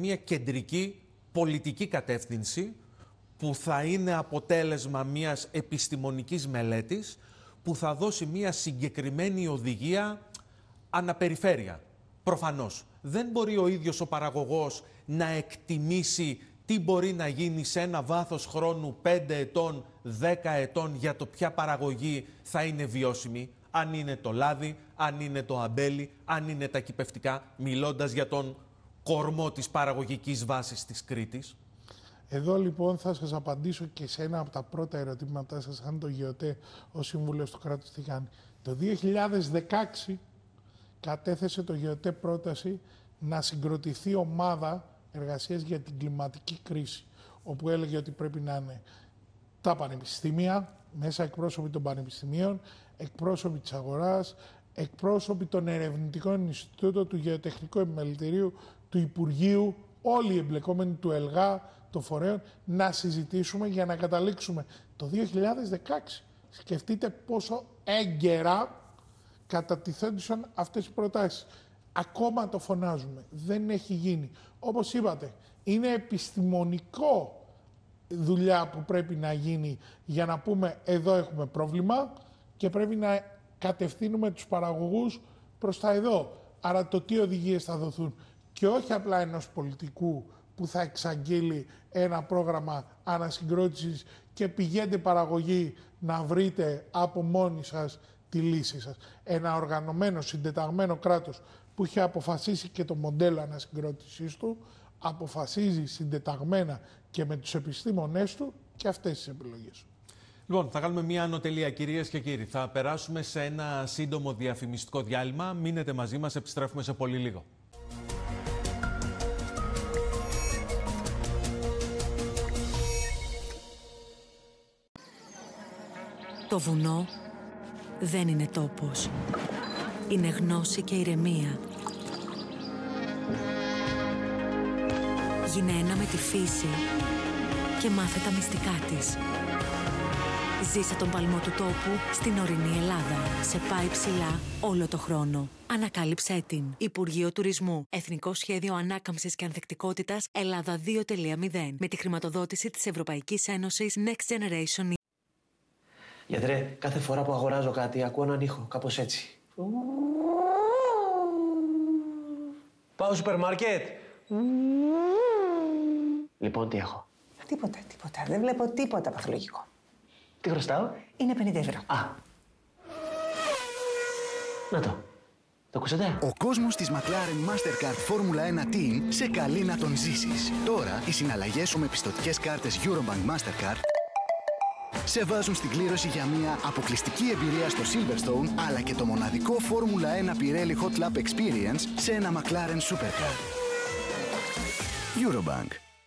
μια κεντρική πολιτική κατεύθυνση που θα είναι αποτέλεσμα μιας επιστημονικής μελέτης που θα δώσει μια συγκεκριμένη οδηγία αναπεριφέρεια. Προφανώς, δεν μπορεί ο ίδιος ο παραγωγός να εκτιμήσει τι μπορεί να γίνει σε ένα βάθος χρόνου 5 ετών, 10 ετών για το ποια παραγωγή θα είναι βιώσιμη, αν είναι το λάδι, αν είναι το αμπέλι, αν είναι τα κυπευτικά, μιλώντας για τον κορμό της παραγωγικής βάσης της Κρήτης. Εδώ λοιπόν θα σας απαντήσω και σε ένα από τα πρώτα ερωτήματά σας, αν το ΓΕΟΤΕ ο Σύμβουλος του κράτους τι κάνει. Το 2016 κατέθεσε το ΓΕΟΤΕ πρόταση να συγκροτηθεί ομάδα εργασίας για την κλιματική κρίση, όπου έλεγε ότι πρέπει να είναι τα πανεπιστήμια, μέσα εκπρόσωποι των πανεπιστημίων, εκπρόσωποι της αγοράς, εκπρόσωποι των ερευνητικών Ινστιτούτων, του Γεωτεχνικού Επιμελητηρίου, του Υπουργείου, όλοι οι εμπλεκόμενοι του ΕΛΓΑ, των φορέων, να συζητήσουμε για να καταλήξουμε το 2016. Σκεφτείτε πόσο έγκαιρα κατατιθόντουσαν αυτές οι προτάσεις. Ακόμα το φωνάζουμε. Δεν έχει γίνει. Όπως είπατε, είναι επιστημονικό δουλειά που πρέπει να γίνει για να πούμε εδώ έχουμε πρόβλημα και πρέπει να κατευθύνουμε τους παραγωγούς προς τα εδώ. Άρα το τι οδηγίες θα δοθούν και όχι απλά ενός πολιτικού που θα εξαγγείλει ένα πρόγραμμα ανασυγκρότησης και πηγαίνετε παραγωγή να βρείτε από μόνοι σας τη λύση σας. Ένα οργανωμένο, συντεταγμένο κράτος που είχε αποφασίσει και το μοντέλο ανασυγκρότησής του, αποφασίζει συντεταγμένα και με τους επιστήμονές του και αυτές τις επιλογές. Λοιπόν, θα κάνουμε μία ανωτελεία, κυρίες και κύριοι. Θα περάσουμε σε ένα σύντομο διαφημιστικό διάλειμμα. Μείνετε μαζί μας, επιστρέφουμε σε πολύ λίγο. Το βουνό δεν είναι τόπος. Είναι γνώση και ηρεμία. Γίνε ένα με τη φύση και μάθε τα μυστικά της. Ζήσε τον παλμό του τόπου στην ορεινή Ελλάδα. Σε πάει ψηλά όλο το χρόνο. Ανακάλυψέ την. Υπουργείο Τουρισμού. Εθνικό Σχέδιο Ανάκαμψης και Ανθεκτικότητας Ελλάδα 2.0. Με τη χρηματοδότηση της Ευρωπαϊκής Ένωσης Next Generation. Γιατρέ, κάθε φορά που αγοράζω κάτι ακούω έναν ήχο, κάπως έτσι. Πάω σούπερ μάρκετ. Λοιπόν, τι έχω? Τίποτα. Δεν βλέπω τίποτα παθολογικό. Τι χρωστάω? Είναι 50 ευρώ. Α. Να το. Το ακούσατε? Ο κόσμος της McLaren Mastercard Formula 1 Team σε καλεί να τον ζήσεις. Τώρα, οι συναλλαγές σου με πιστωτικές κάρτες Eurobank Mastercard σε βάζουν στην κλήρωση για μια αποκλειστική εμπειρία στο Silverstone, αλλά και το μοναδικό Formula 1 Pirelli Hot Lap Experience σε ένα McLaren Supercar. Eurobank.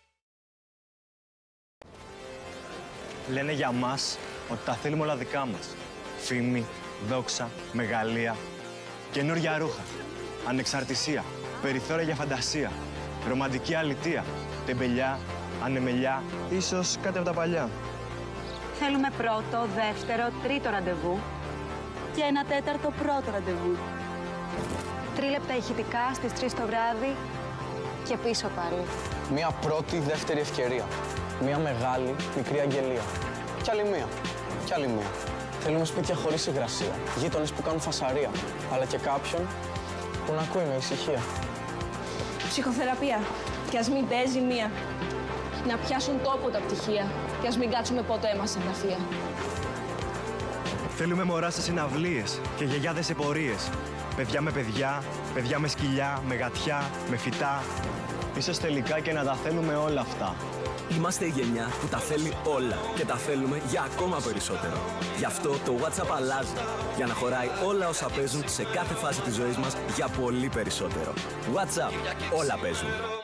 Λένε για μας ότι τα θέλουμε όλα δικά μας. Φήμη, δόξα, μεγαλεία, καινούργια ρούχα, ανεξαρτησία, περιθώρια για φαντασία, ρομαντική αλητεία, τεμπελιά, ανεμελιά, ίσως κάτι από τα παλιά. Θέλουμε πρώτο, δεύτερο, τρίτο ραντεβού και ένα τέταρτο πρώτο ραντεβού. 3 λεπτά ηχητικά στις 3 το βράδυ και πίσω πάλι. Μία πρώτη, δεύτερη ευκαιρία. Μία μεγάλη, μικρή αγγελία. Κι άλλη μία. Κι άλλη μία. Θέλουμε σπίτια χωρίς υγρασία. Γείτονες που κάνουν φασαρία. Αλλά και κάποιον που να ακούει με ησυχία. Ψυχοθεραπεία. Κι ας μην παίζει μία. Να πιάσουν τόπο τα πτυχία. Κι ας μην κάτσουμε ποτέ μας σε γραφεία. Θέλουμε μωρά σε συναυλίες και γιαγιάδες σε πορείες. Παιδιά με παιδιά, παιδιά με σκυλιά, με γατιά, με φυτά. Ίσως τελικά και να τα θέλουμε όλα αυτά. Είμαστε η γενιά που τα θέλει όλα και τα θέλουμε για ακόμα περισσότερο. Γι' αυτό το WhatsApp αλλάζει, για να χωράει όλα όσα παίζουν σε κάθε φάση της ζωής μας για πολύ περισσότερο. WhatsApp, όλα παίζουν.